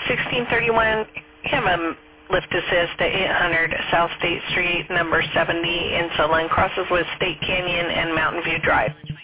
1631, you have a lift assist at 800 South State Street, number 70 in Solon, crosses with State Canyon and Mountain View Drive.